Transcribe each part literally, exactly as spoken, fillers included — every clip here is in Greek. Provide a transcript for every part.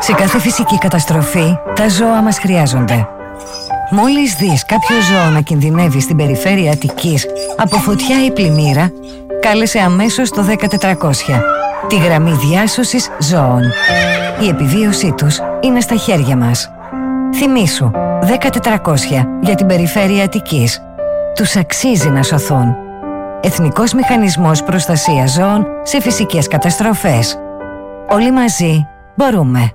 Σε κάθε φυσική καταστροφή, τα ζώα μας χρειάζονται. Μόλις δεις κάποιο ζώο να κινδυνεύει στην περιφέρεια Αττικής από φωτιά ή πλημμύρα, κάλεσε αμέσως το δέκα τετρακόσια, τη γραμμή διάσωσης ζώων. Η επιβίωσή τους είναι στα χέρια μας. Θυμήσου, δέκα τετρακόσια για την περιφέρεια Αττικής. Τους αξίζει να σωθούν. Εθνικός Μηχανισμός Προστασίας Ζώων σε φυσικές καταστροφές. Όλοι μαζί μπορούμε.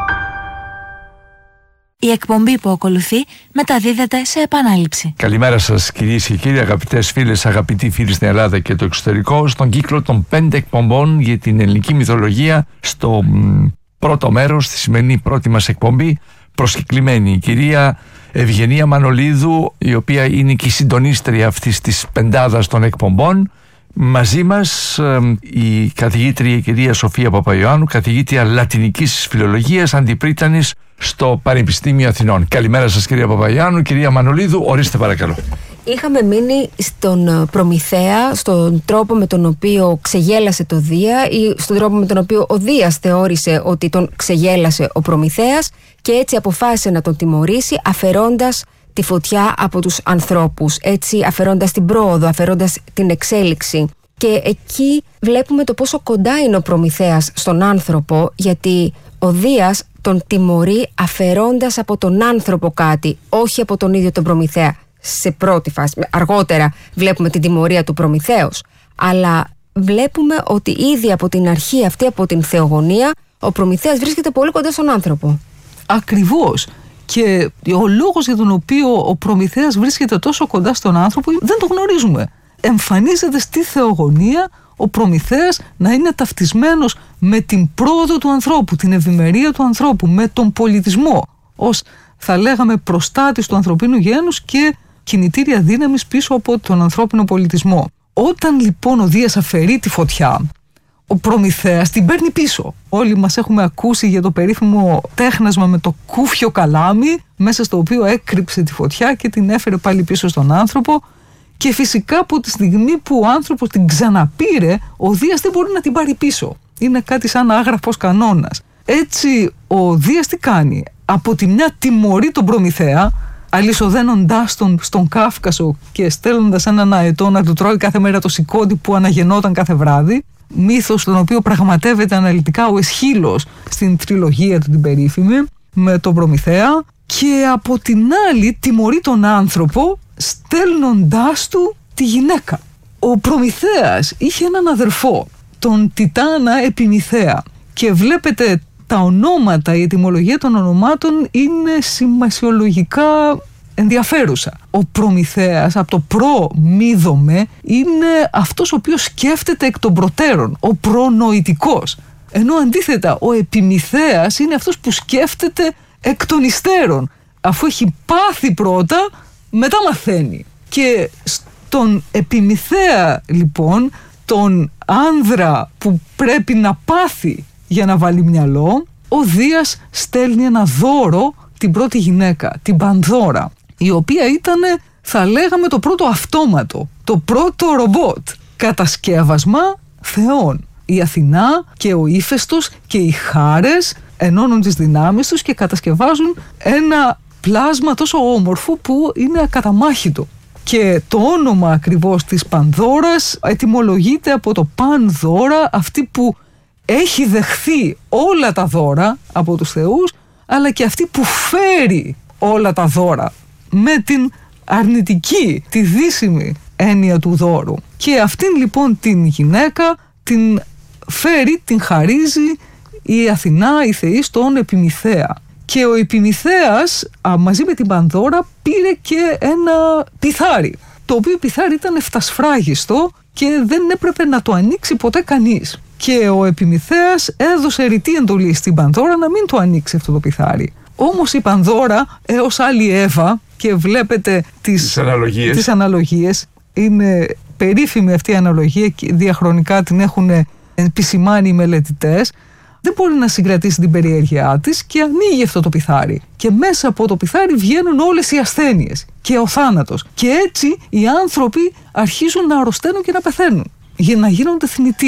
Η εκπομπή που ακολουθεί μεταδίδεται σε επανάληψη. Καλημέρα σας κυρίες και κύριοι, αγαπητές φίλες, αγαπητοί φίλοι στην Ελλάδα και το εξωτερικό, στον κύκλο των πέντε εκπομπών για την ελληνική μυθολογία, στο μ, πρώτο μέρος, στη σημερινή πρώτη μας εκπομπή, προσκεκλημένη η κυρία Ευγενία Μανολίδου, η οποία είναι και η συντονίστρια αυτής της πεντάδας των εκπομπών. Μαζί μας ε, η καθηγήτρια η κυρία Σοφία Παπαϊωάννου, καθηγήτρια Λατινικής Φιλολογίας, αντιπρίτανης στο Πανεπιστήμιο Αθηνών. Καλημέρα σας κυρία Παπαϊωάννου. Κυρία Μανολίδου, ορίστε παρακαλώ. Είχαμε μείνει στον Προμηθέα, στον τρόπο με τον οποίο ξεγέλασε το Δία ή στον τρόπο με τον οποίο ο Δίας θεώρησε ότι τον ξεγέλασε ο Προμηθέας και έτσι αποφάσισε να τον τιμωρήσει αφαιρώντας τη φωτιά από τους ανθρώπους, έτσι αφαιρώντας την πρόοδο, αφαιρώντας την εξέλιξη. Και εκεί βλέπουμε το πόσο κοντά είναι ο Προμηθέας στον άνθρωπο, γιατί ο Δίας τον τιμωρεί αφαιρώντας από τον άνθρωπο κάτι, όχι από τον ίδιο τον Προμηθέα. Σε πρώτη φάση, αργότερα βλέπουμε την τιμωρία του Προμηθέως, αλλά βλέπουμε ότι ήδη από την αρχή αυτή, από την θεογονία, ο Προμηθέας βρίσκεται πολύ κοντά στον άνθρωπο. Ακριβώς. Και ο λόγος για τον οποίο ο Προμηθέας βρίσκεται τόσο κοντά στον άνθρωπο δεν το γνωρίζουμε. Εμφανίζεται στη θεογονία ο Προμηθέας να είναι ταυτισμένος με την πρόοδο του ανθρώπου, την ευημερία του ανθρώπου, με τον πολιτισμό, ως θα λέγαμε προστάτης του ανθρωπίνου γένους και κινητήρια δύναμης πίσω από τον ανθρώπινο πολιτισμό. Όταν λοιπόν ο Δίας αφαιρεί τη φωτιά, ο Προμηθέας την παίρνει πίσω. Όλοι μας έχουμε ακούσει για το περίφημο τέχνασμα με το κούφιο καλάμι, μέσα στο οποίο έκρυψε τη φωτιά και την έφερε πάλι πίσω στον άνθρωπο. Και φυσικά από τη στιγμή που ο άνθρωπος την ξαναπήρε, ο Δίας δεν μπορεί να την πάρει πίσω. Είναι κάτι σαν άγραφος κανόνας. Έτσι ο Δίας τι κάνει? Από τη μια τιμωρεί τον Προμηθέα, αλυσοδένοντάς τον στον Κάφκασο και στέλνοντας έναν αετό να του τρώει κάθε μέρα το σηκώτη που αναγεννόταν κάθε βράδυ. Μύθος τον οποίο πραγματεύεται αναλυτικά ο Εσχύλος στην τριλογία του την περίφημη με τον Προμηθέα. Και από την άλλη τιμωρεί τον άνθρωπο στέλνοντάς του τη γυναίκα. Ο Προμηθέας είχε έναν αδερφό, τον Τιτάνα Επιμηθέα, και βλέπετε τα ονόματα, η ετυμολογία των ονομάτων είναι σημασιολογικά ενδιαφέρουσα. Ο Προμηθέας από το προ-μίδομε είναι αυτός ο οποίος σκέφτεται εκ των προτέρων, ο προνοητικός. Ενώ αντίθετα ο Επιμηθέας είναι αυτός που σκέφτεται εκ των υστέρων. Αφού έχει πάθει πρώτα, μετά μαθαίνει. Και στον Επιμηθέα λοιπόν, τον άνδρα που πρέπει να πάθει για να βάλει μυαλό, ο Δίας στέλνει ένα δώρο, την πρώτη γυναίκα, την Πανδώρα, η οποία ήταν, θα λέγαμε, το πρώτο αυτόματο, το πρώτο ρομπότ, κατασκεύασμα θεών. Η Αθηνά και ο Ήφαιστος και οι Χάρες ενώνουν τις δυνάμεις τους και κατασκευάζουν ένα πλάσμα τόσο όμορφο που είναι ακαταμάχητο. Και το όνομα ακριβώς της Πανδώρας ετυμολογείται από το Πανδώρα, αυτή που έχει δεχθεί όλα τα δώρα από τους θεούς, αλλά και αυτή που φέρει όλα τα δώρα, με την αρνητική, τη δύσιμη έννοια του δώρου. Και αυτήν λοιπόν την γυναίκα την φέρει, την χαρίζει η Αθηνά, η θεή, στον Επιμηθέα. Και ο Επιμηθέας α, μαζί με την Πανδώρα πήρε και ένα πιθάρι, το οποίο πιθάρι ήταν εφτασφράγιστο και δεν έπρεπε να το ανοίξει ποτέ κανείς. Και ο Επιμηθέας έδωσε ρητή εντολή στην Πανδώρα να μην το ανοίξει αυτό το πιθάρι. Όμως η Πανδώρα, έως άλλη Εύα, και βλέπετε τις, τις, αναλογίες. τις αναλογίες, είναι περίφημη αυτή η αναλογία και διαχρονικά την έχουν επισημάνει οι μελετητές, δεν μπορεί να συγκρατήσει την περιέργειά της και ανοίγει αυτό το πιθάρι. Και μέσα από το πιθάρι βγαίνουν όλες οι ασθένειες και ο θάνατος. Και έτσι οι άνθρωποι αρχίζουν να αρρωσταίνουν και να πεθαίνουν, για να γίνονται θνητοί.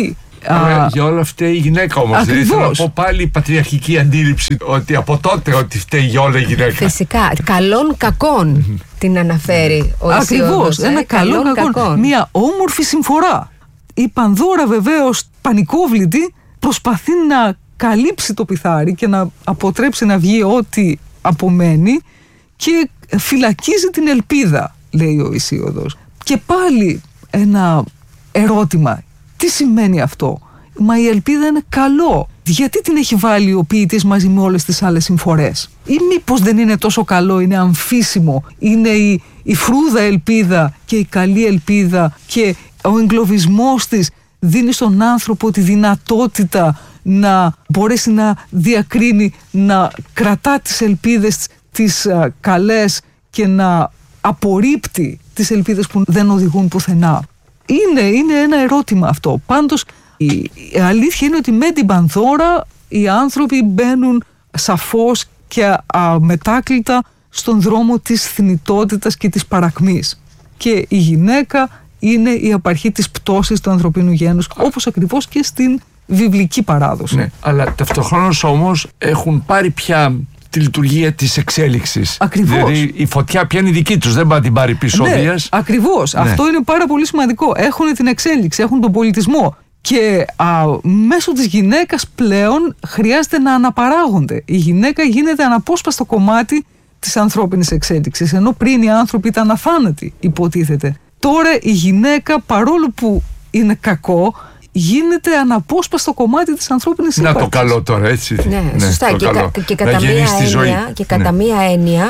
Αλλά για όλα φταίει η γυναίκα όμως. Δηλαδή θέλω να πω πάλι η πατριαρχική αντίληψη ότι από τότε ότι φταίει για όλα η γυναίκα. Φυσικά. Καλών κακών την αναφέρει ο Ησίωδος. Ακριβώς. Ένα καλό κακόν. Μια όμορφη συμφορά. Η Πανδώρα βεβαίως πανικόβλητη προσπαθεί να καλύψει το πιθάρι και να αποτρέψει να βγει ό,τι απομένει και φυλακίζει την ελπίδα, λέει ο Ησίωδος. Και πάλι ένα ερώτημα. Τι σημαίνει αυτό? Μα η ελπίδα είναι καλό. Γιατί την έχει βάλει ο ποιητής μαζί με όλες τις άλλες συμφορές? Ή μήπως δεν είναι τόσο καλό, είναι αμφίσιμο, είναι η, η φρούδα ελπίδα και η καλή ελπίδα και ο εγκλωβισμός της δίνει στον άνθρωπο τη δυνατότητα να μπορέσει να διακρίνει, να κρατά τις ελπίδες τις α, καλές και να απορρίπτει τις ελπίδες που δεν οδηγούν πουθενά. Είναι, είναι ένα ερώτημα αυτό. Πάντως η, η αλήθεια είναι ότι με την Πανδώρα οι άνθρωποι μπαίνουν σαφώς και αμετάκλητα στον δρόμο της θνητότητας και της παρακμής. Και η γυναίκα είναι η απαρχή της πτώσης του ανθρωπίνου γένους, όπως ακριβώς και στην βιβλική παράδοση. Ναι, αλλά ταυτοχρόνως όμως έχουν πάρει πια τη λειτουργία της εξέλιξης. Ακριβώς. Δηλαδή η φωτιά πια είναι δική τους, δεν πάει να την πάρει πίσω ο ναι, Δίας. Ακριβώς. Ναι. Αυτό είναι πάρα πολύ σημαντικό. Έχουν την εξέλιξη, έχουν τον πολιτισμό. Και α, μέσω της γυναίκας πλέον χρειάζεται να αναπαράγονται. Η γυναίκα γίνεται αναπόσπαστο κομμάτι της ανθρώπινης εξέλιξης, ενώ πριν οι άνθρωποι ήταν αθάνατοι, υποτίθεται. Τώρα η γυναίκα, παρόλο που είναι κακό, γίνεται αναπόσπαστο κομμάτι της ανθρώπινης ύπαρξης. Να το καλό τώρα, έτσι. Ναι, ναι, σωστά. Και, κα, και κατά, μία έννοια, και κατά ναι. μία έννοια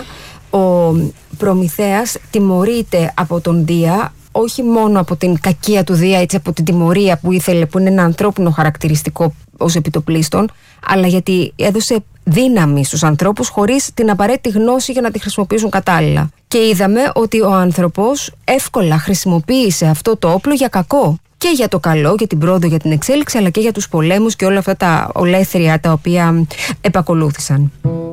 ο Προμηθέας τιμωρείται από τον Δία, όχι μόνο από την κακία του Δία, έτσι, από την τιμωρία που ήθελε, που είναι ένα ανθρώπινο χαρακτηριστικό ως επιτοπλίστων, αλλά γιατί έδωσε δύναμη στους ανθρώπους χωρίς την απαραίτητη γνώση για να τη χρησιμοποιήσουν κατάλληλα. Και είδαμε ότι ο άνθρωπος εύκολα χρησιμοποίησε αυτό το όπλο για κακό. Και για το καλό, για την πρόοδο, για την εξέλιξη, αλλά και για τους πολέμους και όλα αυτά τα ολέθρια τα οποία επακολούθησαν.